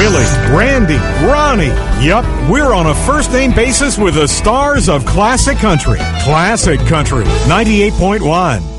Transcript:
Billy, Randy, Ronnie. Yup, we're on a first-name basis with the stars of Classic Country. Classic Country, 98.1.